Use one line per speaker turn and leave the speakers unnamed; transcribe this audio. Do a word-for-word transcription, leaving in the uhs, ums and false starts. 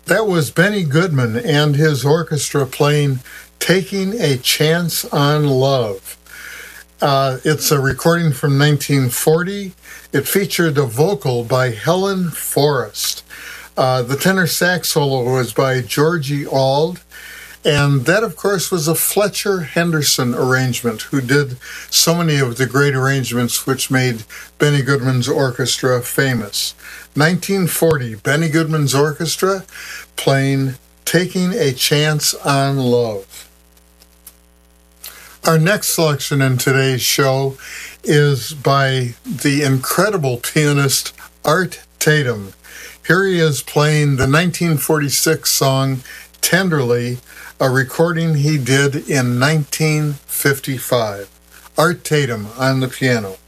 That was Benny Goodman and his orchestra playing Taking a Chance on Love. Uh, it's a recording from nineteen forty. It featured a vocal by Helen Forrest. Uh, the tenor sax solo was by Georgie Auld. And that, of course, was a Fletcher Henderson arrangement, who did so many of the great arrangements which made Benny Goodman's orchestra famous. nineteen forty, Benny Goodman's orchestra playing Taking a Chance on Love. Our next selection in today's show is by the incredible pianist Art Tatum. Here he is playing the nineteen forty-six song Tenderly, a recording he did in nineteen fifty-five. Art Tatum on the piano.